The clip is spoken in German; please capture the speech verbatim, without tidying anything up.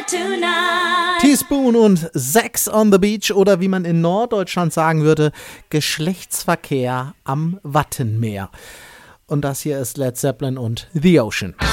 tonight. Teaspoon und Sex on the Beach oder wie man in Norddeutschland sagen würde, Geschlechtsverkehr am Wattenmeer. Und das hier ist Led Zeppelin und The Ocean.